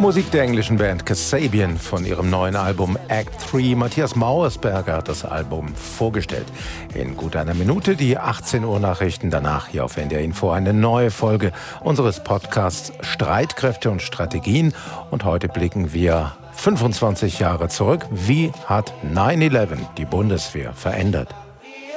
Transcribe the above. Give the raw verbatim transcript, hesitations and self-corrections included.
Musik der englischen Band Kasabian von ihrem neuen Album Act drei. Matthias Mauersberger hat das Album vorgestellt. In gut einer Minute die achtzehn Uhr Nachrichten, danach hier auf N D R Info eine neue Folge unseres Podcasts Streitkräfte und Strategien. Und heute blicken wir fünfundzwanzig Jahre zurück. Wie hat neun elf die Bundeswehr verändert?